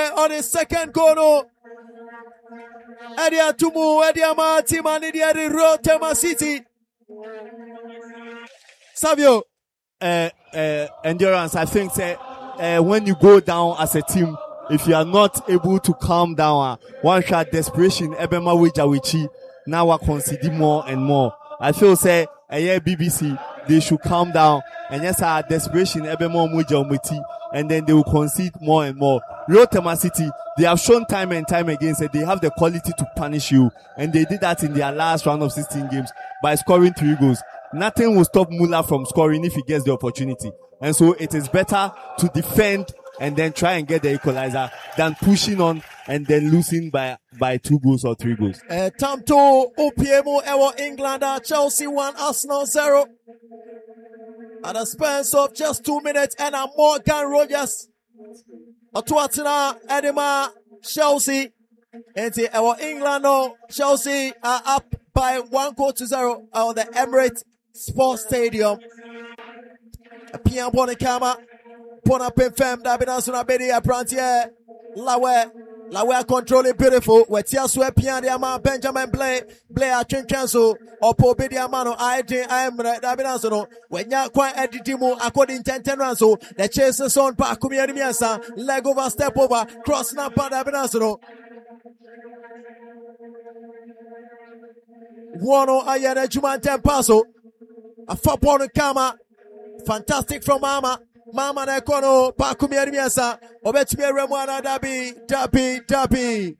on the second goal. No. Eddie Atumu, Eddie Amati, Manidi, Eddie Rotema City. Savio. Endurance, I think, when you go down as a team, if you are not able to calm down, one shot desperation, Ebema Wijawichi, now we're conceding more and more. I feel, BBC, they should calm down, and yes, our desperation, Ebema Wijawichi, and then they will concede more and more. Rotema City, they have shown time and time again that they have the quality to punish you, and they did that in their last round of 16 games by scoring 3 goals. Nothing will stop Muller from scoring if he gets the opportunity. And so it is better to defend and then try and get the equalizer than pushing on and then losing by 2 goals or 3 goals. Time to OPMO Ewo England, Chelsea 1, Arsenal 0. At a span of just 2 minutes and a Morgan Rogers. Otuatina Edema Chelsea. And Ewo England, Chelsea are up by 1-0 on the Emirates Sports Stadium. Pian Bonikama, Pona Pemfem, Dabinasuna Bedi, Aprantier, Lawe controlling beautiful. Wetia Swe Pian Diama, Benjamin Blair, Chinkanso, Opo Bediamano, Emre, Dabinasuno, when ya quite Edimu, according to Tenranso, the chases on Pakumi Miasa, leg over, step over, cross Napa Dabinasuno. Wano Ayana Juman Tempaso. A 4-point Kama. Fantastic from Mama. Mama Nekono. Pakumi Miasa. Obetmi Remwana Dabi.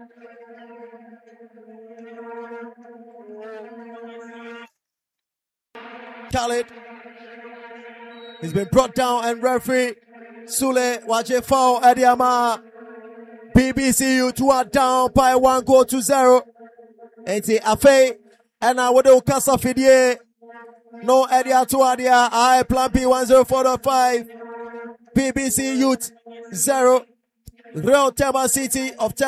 Khalid. He's been brought down and referee Sule Wajefao Ediama. BBC U2 down by 1-0. Enti Afe and I would do Casa Fidie. No Edia to Adia. I plan P 104.5. BBC Youth 0. Real Tema City of